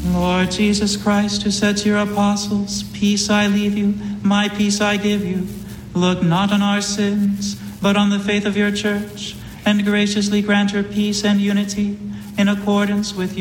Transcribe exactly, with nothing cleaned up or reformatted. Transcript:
Lord Jesus Christ, who said to your apostles, "Peace I leave you, my peace I give you," look not on our sins, but on the faith of your church, and graciously grant her peace and unity in accordance with